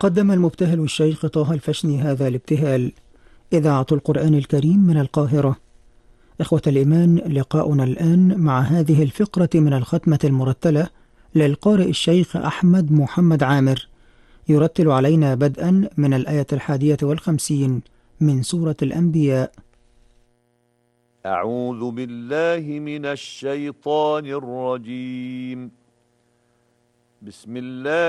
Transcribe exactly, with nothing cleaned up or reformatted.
قدم المبتهل الشيخ طه الفشني هذا الابتهال. إذاعة القرآن الكريم من القاهرة. إخوة الإيمان، لقاؤنا الآن مع هذه الفقرة من الختمة المرتلة للقارئ الشيخ أحمد محمد عامر، يرتل علينا بدءا من الآية الحادية والخمسين من سورة الأنبياء. أعوذ بالله من الشيطان الرجيم. بسم الله